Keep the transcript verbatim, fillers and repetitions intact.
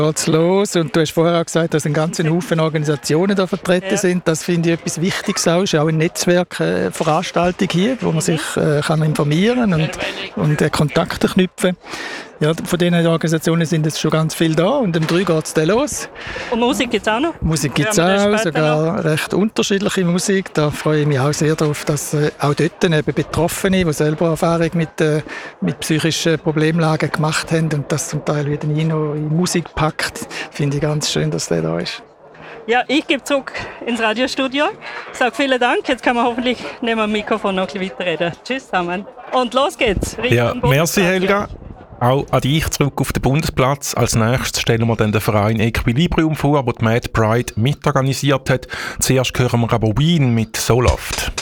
Geht's los. Und du hast vorher auch gesagt, dass ein ganzer Haufen Organisationen da vertreten ja. sind. Das finde ich etwas Wichtiges auch. Es ist auch eine Netzwerkveranstaltung hier, wo man sich äh, kann informieren und, und äh, Kontakte knüpfen. Ja, von diesen Organisationen sind jetzt schon ganz viele da und um drei geht es dann los. Und Musik gibt es auch noch? Musik gibt es auch, sogar noch. Recht unterschiedliche Musik. Da freue ich mich auch sehr darauf, dass äh, auch dort eben Betroffene, die selber Erfahrung mit, äh, mit psychischen Problemlagen gemacht haben und das zum Teil wieder Nino in Musik packt, finde ich ganz schön, dass der da ist. Ja, ich gebe zurück ins Radiostudio. Ich sage vielen Dank. Jetzt kann man hoffentlich neben dem Mikrofon noch ein bisschen weiterreden. Tschüss zusammen. Und los geht's. Ja, merci Helga. Auch an dich zurück auf den Bundesplatz. Als nächstes stellen wir dann den Verein Equilibrium vor, der die Mad Pride mitorganisiert hat. Zuerst hören wir aber Wien mit «So Loft».